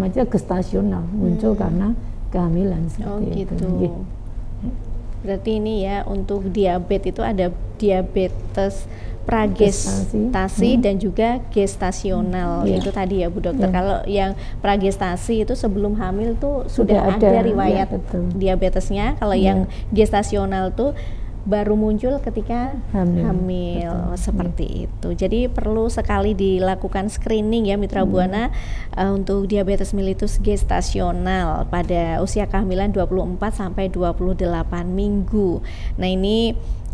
namanya gestasional, muncul karena kehamilan seperti itu. Gitu. Berarti ini ya untuk diabetes itu ada diabetes pragestasi dan juga gestasional. Itu tadi ya Bu Dokter. Kalau yang pragestasi itu sebelum hamil tuh sudah ada riwayat diabetesnya. Kalau yang gestasional tuh baru muncul ketika hamil. Seperti itu. Jadi perlu sekali dilakukan screening ya Mitra Buana untuk diabetes mellitus gestasional pada usia kehamilan 24 sampai 28 minggu. Nah, ini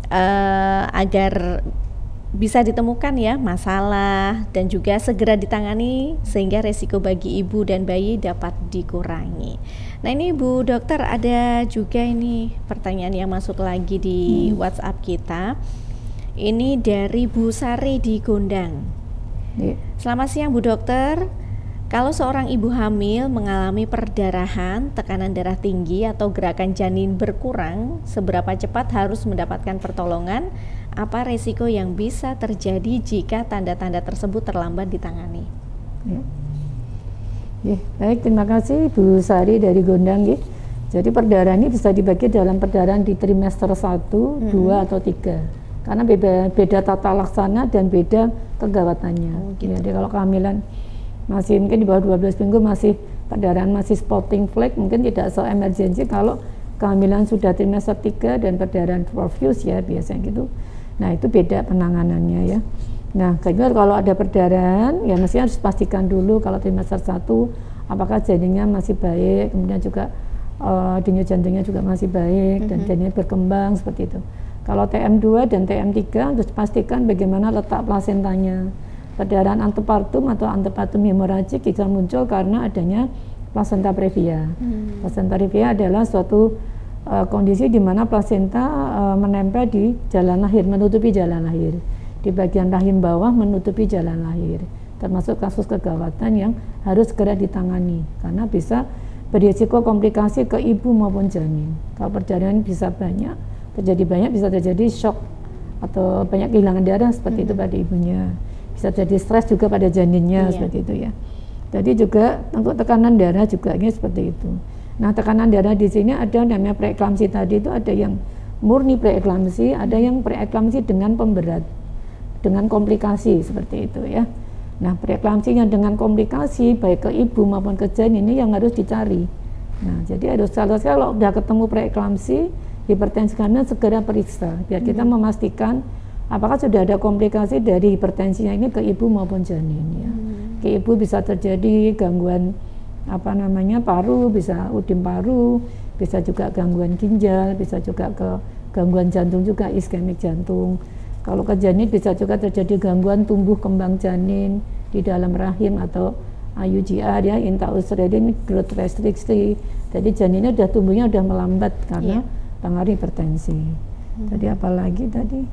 agar bisa ditemukan ya masalah dan juga segera ditangani sehingga resiko bagi ibu dan bayi dapat dikurangi. Nah, ini Bu Dokter, ada juga ini pertanyaan yang masuk lagi di WhatsApp kita. Ini dari Bu Sari di Gondang. Selamat siang Bu Dokter. Kalau seorang ibu hamil mengalami perdarahan, tekanan darah tinggi atau gerakan janin berkurang, seberapa cepat harus mendapatkan pertolongan? Apa resiko yang bisa terjadi jika tanda-tanda tersebut terlambat ditangani? Baik, terima kasih Bu Sari dari Gondang. Jadi perdarahan ini bisa dibagi dalam perdarahan di trimester 1, 2, atau 3. Karena beda tata laksana dan beda kegawatannya. Jadi kalau kehamilan masih mungkin di bawah 12 minggu masih perdarahan masih spotting flag, mungkin tidak se-emergency kalau kehamilan sudah trimester 3 dan perdarahan profuse ya biasanya gitu. Nah, itu beda penanganannya ya. Nah, kalau ada perdarahan ya mesti harus pastikan dulu kalau trimester 1 apakah janinnya masih baik, kemudian juga denyut jantungnya juga masih baik dan janinnya berkembang seperti itu. Kalau TM2 dan TM3 harus pastikan bagaimana letak plasentanya. Perdarahan antepartum atau antepartum hemoragik bisa muncul karena adanya plasenta previa. Plasenta previa adalah suatu kondisi di mana plasenta menempel di jalan lahir, menutupi jalan lahir. Di bagian rahim bawah menutupi jalan lahir. Termasuk kasus kegawatan yang harus segera ditangani karena bisa berisiko komplikasi ke ibu maupun janin. Kalau perdarahan bisa bisa terjadi shock atau banyak kehilangan darah seperti itu pada ibunya. Bisa terjadi stres juga pada janinnya seperti itu ya. Jadi juga untuk tekanan darah juga seperti itu. Nah, tekanan darah di sini ada namanya preeklamsi tadi, itu ada yang murni preeklamsi, ada yang preeklamsi dengan pemberat, dengan komplikasi seperti itu ya. Nah, preeklamsi yang dengan komplikasi baik ke ibu maupun ke janin ini yang harus dicari. Nah, jadi harus kalau udah ketemu preeklamsi, hipertensi kehamilan segera periksa biar kita memastikan apakah sudah ada komplikasi dari hipertensinya ini ke ibu maupun janin ya. Ke ibu bisa terjadi gangguan paru, bisa udim paru, bisa juga gangguan ginjal, bisa juga ke gangguan jantung juga, iskemik jantung. Kalau ke janin bisa juga terjadi gangguan tumbuh kembang janin di dalam rahim atau IUGR ya, intrauterine growth restriction. Jadi janinnya tumbuhnya udah melambat karena pengaruh hipertensi. Tadi apalagi tadi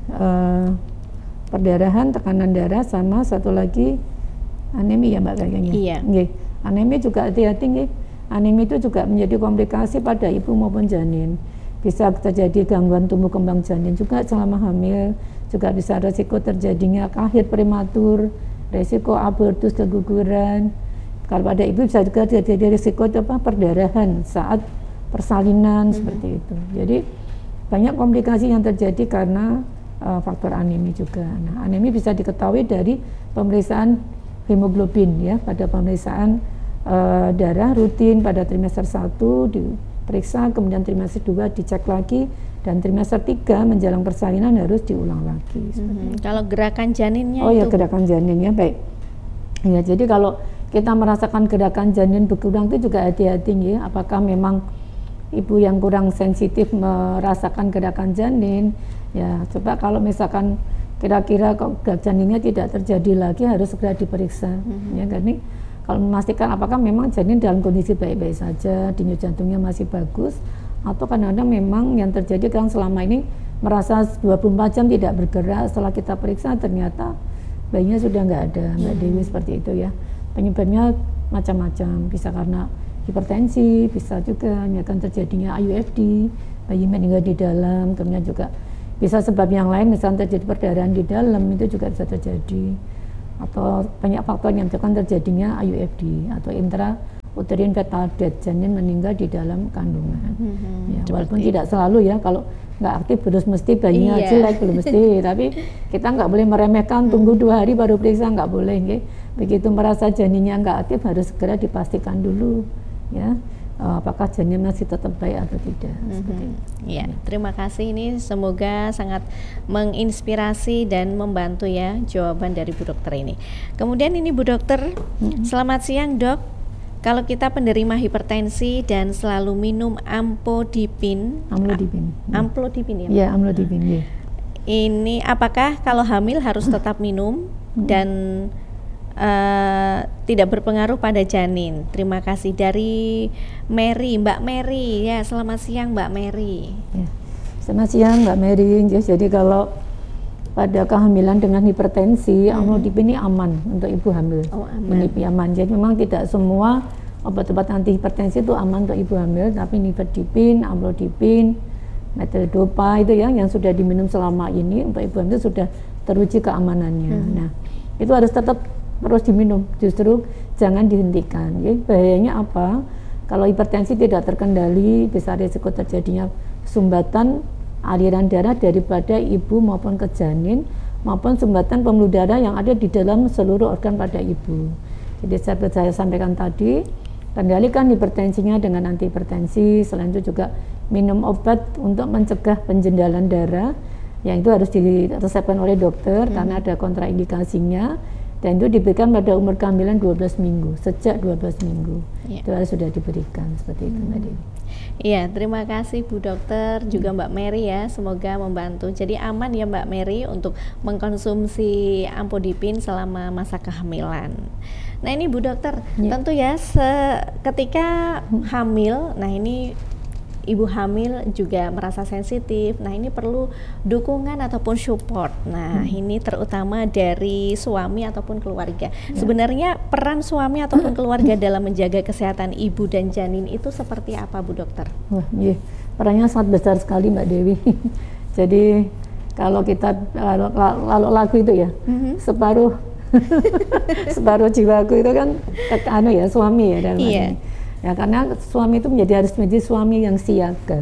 perdarahan, tekanan darah, sama satu lagi anemi ya Mbak kayaknya. Anemi juga hati-hati. Anemi itu juga menjadi komplikasi pada ibu maupun janin. Bisa terjadi gangguan tumbuh kembang janin juga selama hamil, juga bisa resiko terjadinya kahir prematur, resiko abortus, keguguran. Kalau pada ibu bisa juga terjadi risiko perdarahan saat persalinan seperti itu. Jadi banyak komplikasi yang terjadi karena faktor anemi juga. Nah, anemi bisa diketahui dari pemeriksaan hemoglobin ya, pada pemeriksaan darah rutin pada trimester 1 diperiksa, kemudian trimester 2 dicek lagi, dan trimester 3 menjelang persalinan harus diulang lagi. Kalau gerakan janinnya gerakan janinnya baik. Ya, jadi kalau kita merasakan gerakan janin berkurang itu juga hati-hati ya, apakah memang ibu yang kurang sensitif merasakan gerakan janin ya, coba kalau misalkan kira-kira kok janinnya tidak terjadi lagi harus segera diperiksa ya, karena kalau memastikan apakah memang janin dalam kondisi baik-baik saja, denyut jantungnya masih bagus, atau kadang-kadang memang yang terjadi kan selama ini merasa 24 jam tidak bergerak, setelah kita periksa ternyata bayinya sudah nggak ada, Mbak Dewi, seperti itu ya. Penyebabnya macam-macam, bisa karena hipertensi, bisa juga akan terjadinya IUFD, bayi meninggal di dalam, kemudian juga bisa sebab yang lain, misalnya terjadi perdarahan di dalam, itu juga bisa terjadi, atau banyak faktor yang menyebabkan terjadinya IUFD atau uterine fetal death, janin meninggal di dalam kandungan. Ya, walaupun tidak selalu ya, kalau nggak aktif terus mesti bayinya jelek, belum mesti. Tapi kita nggak boleh meremehkan, tunggu 2 hari baru periksa, nggak boleh. Nggih. Begitu merasa janinnya nggak aktif harus segera dipastikan dulu ya. Apakah janin masih tetap baik atau tidak. Ya, terima kasih, ini semoga sangat menginspirasi dan membantu ya jawaban dari Bu Dokter ini. Kemudian ini Bu Dokter, selamat siang Dok. Kalau kita penerima hipertensi dan selalu minum amlodipin ya? Iya, amlodipin. Ya. Ini apakah kalau hamil harus tetap minum dan tidak berpengaruh pada janin? Terima kasih, dari Mary, Mbak Mary ya. Selamat siang Mbak Mary. Ya. Selamat siang Mbak Mary. Jadi kalau pada kehamilan dengan hipertensi, amlodipin ini aman untuk ibu hamil. Aman. Jadi memang tidak semua obat-obat anti hipertensi itu aman untuk ibu hamil, tapi nifedipin, amlodipin, metidopa itu ya yang sudah diminum selama ini untuk ibu hamil sudah teruji keamanannya. Nah, itu harus tetap terus diminum, justru jangan dihentikan. Ya. Bahayanya apa? Kalau hipertensi tidak terkendali, bisa risiko terjadinya sumbatan aliran darah daripada ibu maupun ke janin, maupun sumbatan pembuluh darah yang ada di dalam seluruh organ pada ibu. Jadi saya sampaikan tadi, kendalikan hipertensinya dengan antihipertensi. Selain itu juga minum obat untuk mencegah penjendalan darah, yang itu harus diresepkan oleh dokter karena ada kontraindikasinya. Dan itu diberikan pada umur kehamilan 12 minggu, sejak 12 minggu. Itu harus sudah diberikan, seperti itu Mbak Dewi. Iya, terima kasih Bu Dokter, juga Mbak Mary ya, semoga membantu. Jadi aman ya Mbak Mary untuk mengkonsumsi amlodipin selama masa kehamilan. Nah ini Bu Dokter, tentu ya ketika hamil, nah ini ibu hamil juga merasa sensitif. Nah ini perlu dukungan ataupun support. Nah ini terutama dari suami ataupun keluarga. Sebenarnya peran suami ataupun keluarga dalam menjaga kesehatan ibu dan janin itu seperti apa Bu Dokter? Wah, iya. Perannya sangat besar sekali Mbak Dewi. Jadi kalau kita kalau lagu itu ya, separuh separuh jiwaku itu kan suami ya dalam ini. Ya, karena suami itu harus menjadi suami yang siaga.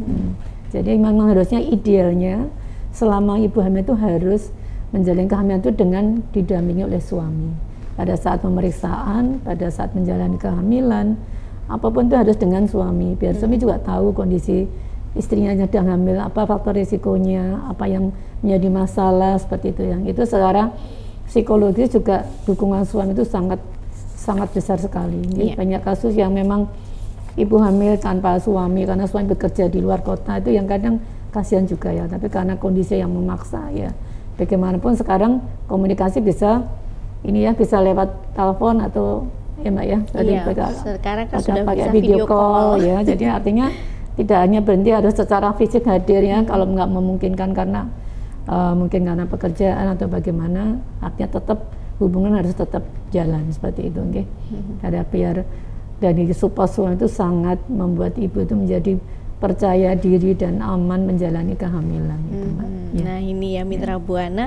Jadi memang harusnya idealnya selama ibu hamil itu harus menjalani kehamilan itu dengan didampingi oleh suami. Pada saat pemeriksaan, pada saat menjalani kehamilan, apapun itu harus dengan suami. Biar suami juga tahu kondisi istrinya sedang hamil, apa faktor risikonya, apa yang menjadi masalah seperti itu. Yang itu secara psikologis juga dukungan suami itu sangat besar sekali. Banyak kasus yang memang ibu hamil tanpa suami karena suami bekerja di luar kota, itu yang kadang kasihan juga ya, tapi karena kondisi yang memaksa ya. Bagaimanapun sekarang komunikasi bisa bisa lewat telepon atau ya Mbak ya. Sekarang kan sudah pakai bisa video call ya. Jadi artinya tidak hanya berhenti harus secara fisik hadir ya, kalau nggak memungkinkan karena mungkin karena pekerjaan atau bagaimana, artinya tetap hubungan harus tetap jalan seperti itu, okay? Karena biar dari support suami itu sangat membuat ibu itu menjadi percaya diri dan aman menjalani kehamilan. Gitu, Mbak. Nah ini ya Mitra Buana,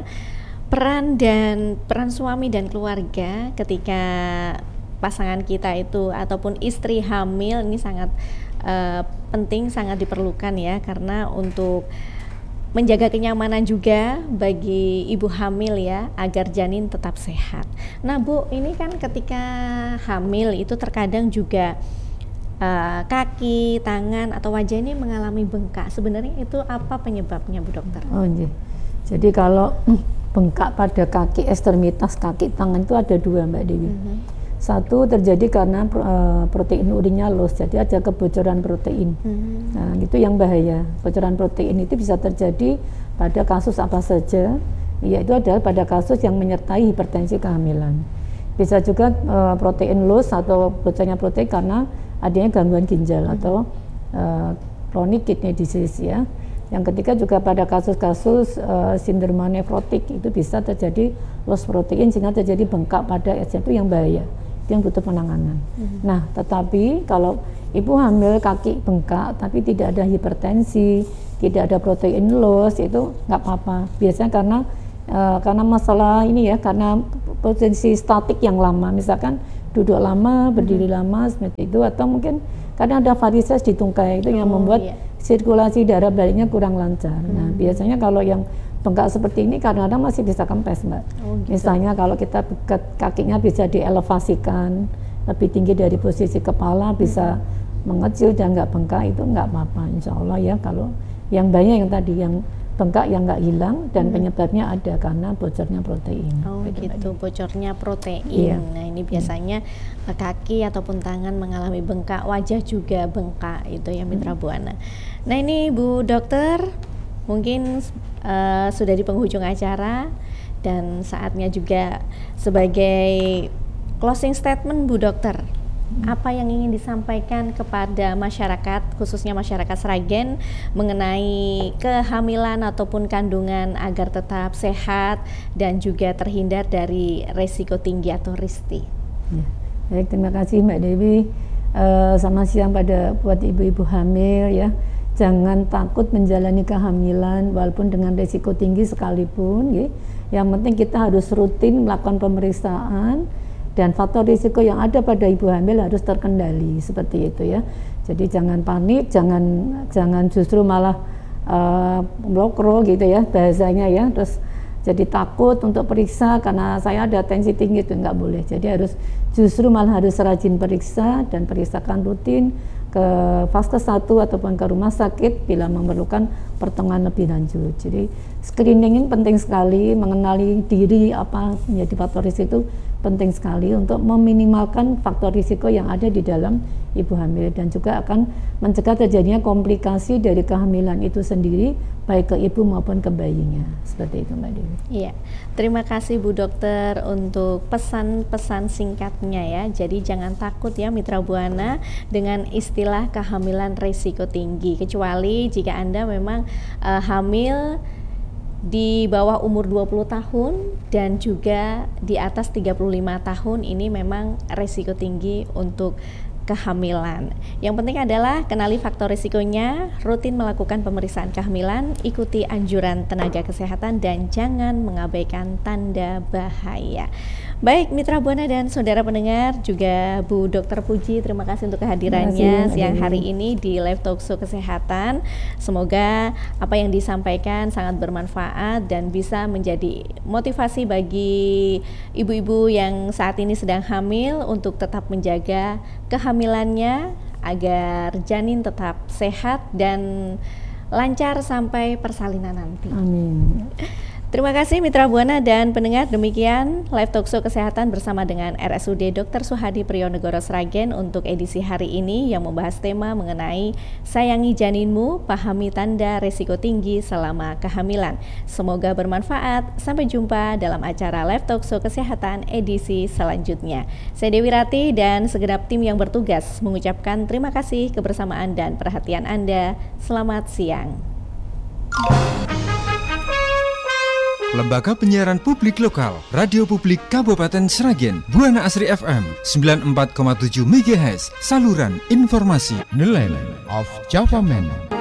peran suami dan keluarga ketika pasangan kita itu ataupun istri hamil ini sangat penting, sangat diperlukan ya, karena untuk menjaga kenyamanan juga bagi ibu hamil ya, agar janin tetap sehat. Nah Bu, ini kan ketika hamil itu terkadang juga kaki, tangan, atau wajah ini mengalami bengkak. Sebenarnya itu apa penyebabnya Bu Dokter? Oh iya. Jadi kalau bengkak pada kaki, ekstremitas kaki, tangan itu ada 2 Mbak Dewi. Satu terjadi karena protein urinnya loss, jadi ada kebocoran protein. Nah itu yang bahaya. Kebocoran protein itu bisa terjadi pada kasus apa saja, yaitu adalah pada kasus yang menyertai hipertensi kehamilan. Bisa juga protein loss atau bocornya protein karena adanya gangguan ginjal atau chronic kidney disease ya. Yang ketiga juga pada kasus-kasus sindroma nefrotik, itu bisa terjadi loss protein sehingga terjadi bengkak pada itu yang bahaya, itu yang butuh penanganan. Nah tetapi kalau ibu hamil kaki bengkak tapi tidak ada hipertensi, tidak ada protein loss, itu nggak apa-apa. Biasanya karena masalah ini ya, karena posisi statik yang lama, misalkan duduk lama, berdiri lama seperti itu, atau mungkin kadang ada varises di tungkai itu yang membuat sirkulasi darah baliknya kurang lancar. Nah, biasanya kalau yang bengkak seperti ini kadang-kadang masih bisa kempes, Mbak. Misalnya kalau kita kakinya bisa dielevasikan lebih tinggi dari posisi kepala, bisa mengecil dan nggak bengkak, itu nggak apa-apa, insya Allah ya. Kalau yang banyak yang tadi, yang bengkak yang nggak hilang dan penyebabnya ada karena bocornya protein. Gitu, bocornya protein. Iya. Nah, ini biasanya kaki ataupun tangan mengalami bengkak, wajah juga bengkak itu ya Mitra Buana. Nah, ini Bu Dokter mungkin sudah di penghujung acara dan saatnya juga sebagai closing statement Bu Dokter. Apa yang ingin disampaikan kepada masyarakat, khususnya masyarakat Sragen, mengenai kehamilan ataupun kandungan agar tetap sehat dan juga terhindar dari resiko tinggi atau RISTI? Ya. Baik, terima kasih Mbak Dewi. Selamat siang buat ibu-ibu hamil ya. Jangan takut menjalani kehamilan walaupun dengan resiko tinggi sekalipun. Ya. Yang penting kita harus rutin melakukan pemeriksaan. Dan faktor risiko yang ada pada ibu hamil harus terkendali seperti itu ya. Jadi jangan panik, jangan justru malah blokro gitu ya bahasanya ya. Terus jadi takut untuk periksa karena saya ada tensi tinggi, itu nggak boleh. Jadi justru malah harus rajin periksa dan periksakan rutin ke vaskes 1 ataupun ke rumah sakit bila memerlukan pertolongan lebih lanjut. Jadi screening ini penting sekali, mengenali diri apa menjadi faktor risiko itu penting sekali untuk meminimalkan faktor risiko yang ada di dalam ibu hamil dan juga akan mencegah terjadinya komplikasi dari kehamilan itu sendiri baik ke ibu maupun ke bayinya. Seperti itu Mbak Dewi. Iya, terima kasih Bu Dokter untuk pesan-pesan singkatnya ya. Jadi jangan takut ya Mitra Buana dengan istilah kehamilan risiko tinggi, kecuali jika Anda memang hamil di bawah umur 20 tahun dan juga di atas 35 tahun, ini memang risiko tinggi untuk kehamilan. Yang penting adalah kenali faktor risikonya, rutin melakukan pemeriksaan kehamilan, ikuti anjuran tenaga kesehatan dan jangan mengabaikan tanda bahaya. Baik Mitra Buana dan saudara pendengar, juga Bu Dokter Puji, terima kasih untuk kehadirannya siang hari ini di Live Talkshow Kesehatan. Semoga apa yang disampaikan sangat bermanfaat dan bisa menjadi motivasi bagi ibu-ibu yang saat ini sedang hamil untuk tetap menjaga kehamilannya agar janin tetap sehat dan lancar sampai persalinan nanti. Amin. Terima kasih Mitra Buana dan pendengar, demikian Live Talkshow Kesehatan bersama dengan RSUD Dr. Suhadi Priyonegoro Sragen untuk edisi hari ini yang membahas tema mengenai sayangi janinmu, pahami tanda resiko tinggi selama kehamilan. Semoga bermanfaat. Sampai jumpa dalam acara Live Talkshow Kesehatan edisi selanjutnya. Saya Dewi Rati dan segenap tim yang bertugas mengucapkan terima kasih kebersamaan dan perhatian Anda. Selamat siang. Lembaga Penyiaran Publik Lokal, Radio Publik Kabupaten Sragen, Buana Asri FM 94,7 MHz, saluran informasi. The Land of Java Man.